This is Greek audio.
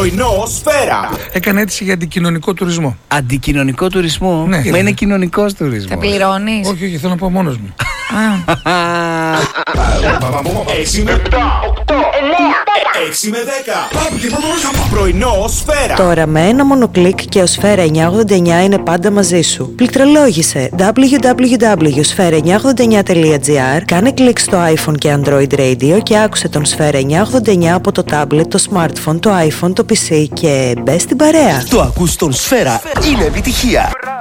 Πρωινό Σφαίρα. Έκανε αίτηση για αντικοινωνικό τουρισμό. Αντικοινωνικό τουρισμό? Ναι. Μα είναι κοινωνικός τουρισμός. Θα πληρώνεις? Όχι, όχι, θέλω να πάω μόνος μου. 6 με 7, 8, 9, 6 με 10. Πρωινό Σφαίρα. Τώρα με ένα μόνο κλικ και ο Σφαίρα 989 είναι πάντα μαζί σου. Πληκτρολόγησε www.sfera989.gr, κάνε κλικ στο iPhone και Android Radio και άκουσε τον Σφαίρα 989 από το tablet, το smartphone, το iPhone, το PC και μπες στην παρέα. Το ακούς στον Σφαίρα, είναι επιτυχία.